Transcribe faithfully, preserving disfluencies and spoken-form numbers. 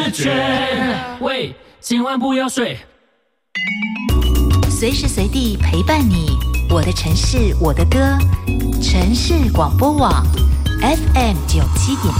是绝。喂，今晚不要睡。 随时随地陪伴你，我的城市，我的歌，城市广播网 F M 九七点。